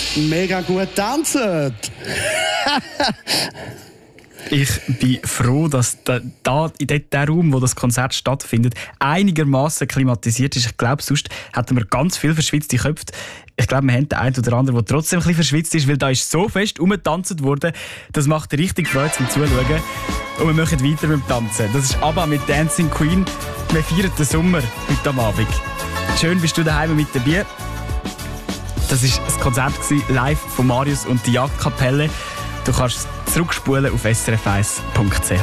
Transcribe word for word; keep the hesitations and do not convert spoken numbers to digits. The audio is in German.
mega gut tanzen. Ich bin froh, dass da, da in dem Raum, wo das Konzert stattfindet, einigermaßen klimatisiert ist. Ich glaube, sonst hätten wir ganz viel verschwitzte Köpfe. Ich glaube, wir haben den einen oder anderen, der trotzdem ein bisschen verschwitzt ist, weil da ist so fest umgetanzt worden. Das macht richtig Freude zum Zuschauen. Und wir machen weiter mit dem Tanzen. Das ist ABBA mit Dancing Queen. Wir feiern den Sommer heute am Abend. Schön bist du daheim mit dabei. Das war das Konzert live von Marius und die Jagdkapelle. Du kannst zurückspulen auf s r f eins punkt c h.